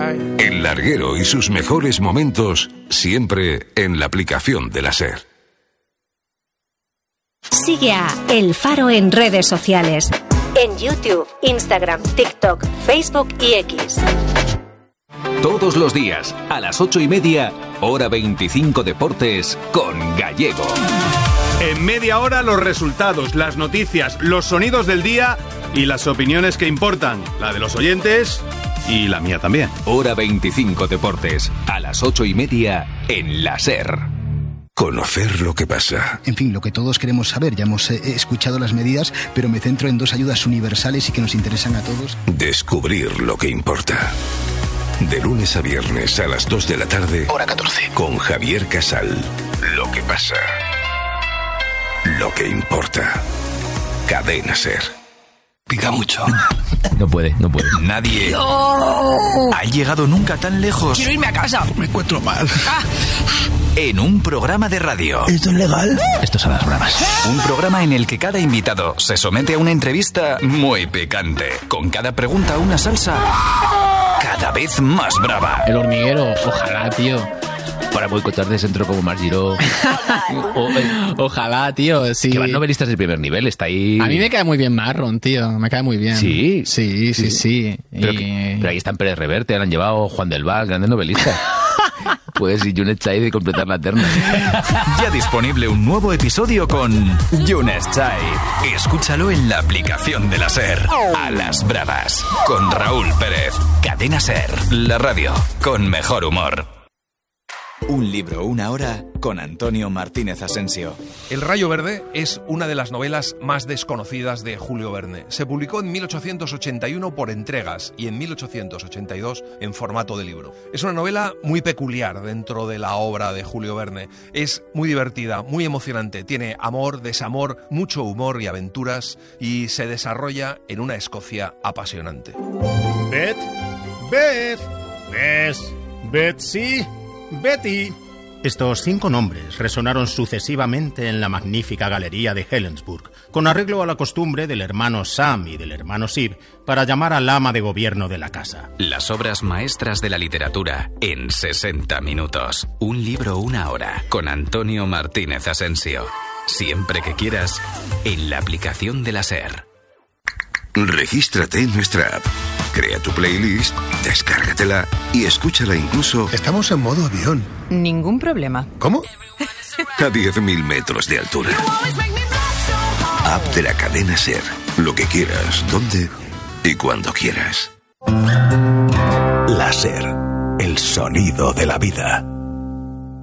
El larguero y sus mejores momentos, siempre en la aplicación de la SER. Sigue a El Faro en redes sociales. En YouTube, Instagram, TikTok, Facebook y X. Todos los días, a las 8:30, hora 25 Deportes, con Gallego. En media hora los resultados, las noticias, los sonidos del día y las opiniones que importan. La de los oyentes y la mía también. Hora 25 Deportes, a las 8:30 en la SER. Conocer lo que pasa. En fin, lo que todos queremos saber. Ya hemos escuchado las medidas, pero me centro en 2 ayudas universales y que nos interesan a todos. Descubrir lo que importa. De lunes a viernes a las 2 de la tarde. Hora 14. Con Javier Casal. Lo que pasa. Lo que importa. Cadena SER. Pica mucho. No puede. Nadie ha llegado nunca tan lejos. Quiero irme a casa. Me encuentro mal. En un programa de radio. ¿Esto es legal? Esto es a las bravas. Un programa en el que cada invitado se somete a una entrevista muy picante. Con cada pregunta una salsa cada vez más brava. El hormiguero, ojalá, tío. Para boicotar de centro como Marc Giró. Ojalá, tío, sí. Que van novelistas de primer nivel, está ahí. A mí me cae muy bien Marron, tío. Me cae muy bien. ¿Sí? Sí. Pero ahí están Pérez Reverte, han llevado Juan del Val, grandes novelistas. Puedes ir Yunes Chai de completar la terna. Ya disponible un nuevo episodio con Yunes Chai. Escúchalo en la aplicación de la SER. A las bravas. Con Raúl Pérez. Cadena SER. La radio con mejor humor. Un libro, una hora, con Antonio Martínez Asensio. El Rayo Verde es una de las novelas más desconocidas de Julio Verne. Se publicó en 1881 por entregas y en 1882 en formato de libro. Es una novela muy peculiar dentro de la obra de Julio Verne. Es muy divertida, muy emocionante. Tiene amor, desamor, mucho humor y aventuras y se desarrolla en una Escocia apasionante. Betsy, Betty. Estos 5 nombres resonaron sucesivamente en la magnífica galería de Helensburgh, con arreglo a la costumbre del hermano Sam y del hermano Sib para llamar al ama de gobierno de la casa. Las obras maestras de la literatura en 60 minutos. Un libro, una hora, con Antonio Martínez Asensio. Siempre que quieras, en la aplicación de la SER. Regístrate en nuestra app. Crea tu playlist, descárgatela y escúchala incluso... Estamos en modo avión. Ningún problema. ¿Cómo? A 10.000 metros de altura. App de la cadena SER. Lo que quieras, donde y cuando quieras. La SER. El sonido de la vida.